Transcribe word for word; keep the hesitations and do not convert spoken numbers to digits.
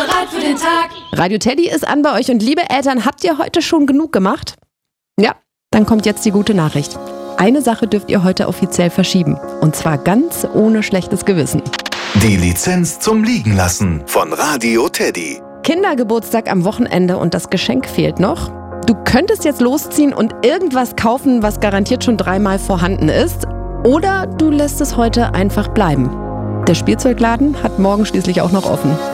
bereit für den Tag. Radio Teddy ist an bei euch und liebe Eltern, habt ihr heute schon genug gemacht? Ja, dann kommt jetzt die gute Nachricht. Eine Sache dürft ihr heute offiziell verschieben. Und zwar ganz ohne schlechtes Gewissen. Die Lizenz zum Liegenlassen von Radio Teddy. Kindergeburtstag am Wochenende und das Geschenk fehlt noch. Du könntest jetzt losziehen und irgendwas kaufen, was garantiert schon dreimal vorhanden ist. Oder du lässt es heute einfach bleiben. Der Spielzeugladen hat morgen schließlich auch noch offen.